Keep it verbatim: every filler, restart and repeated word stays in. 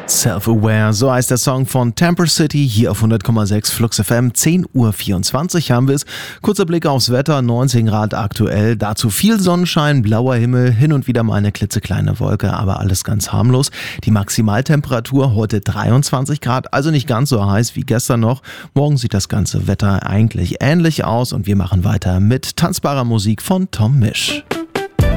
Self-Aware, so heißt der Song von Temper City, hier auf hundert Komma sechs Flux F M. zehn Uhr vierundzwanzig haben wir es. Kurzer Blick aufs Wetter, neunzehn Grad aktuell, dazu viel Sonnenschein, blauer Himmel, hin und wieder mal eine klitzekleine Wolke, aber alles ganz harmlos. Die Maximaltemperatur heute dreiundzwanzig Grad, also nicht ganz so heiß wie gestern noch. Morgen sieht das ganze Wetter eigentlich ähnlich aus und wir machen weiter mit tanzbarer Musik von Tom Misch.